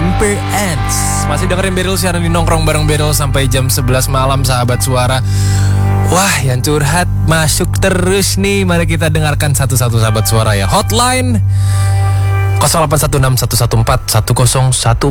Temper Ends. Masih dengerin Beril siaran di Nongkrong bareng Beril sampai jam 11 malam, sahabat suara. Wah, yang curhat masuk terus nih. Mari kita dengarkan satu-satu, sahabat suara ya. Hotline 0816 114 1014.